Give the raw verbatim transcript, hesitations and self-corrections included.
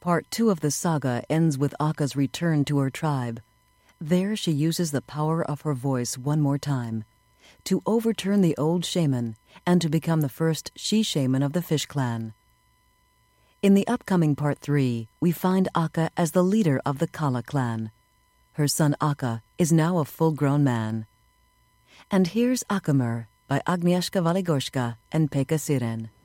Part two of the saga ends with Akka's return to her tribe. There she uses the power of her voice one more time to overturn the old shaman and to become the first she-shaman of the Fish Clan. In the upcoming Part three, we find Akka as the leader of the Kala clan. Her son Akka is now a full-grown man. And here's Akkamur by Agnieszka Waligorska and Pekka Siren.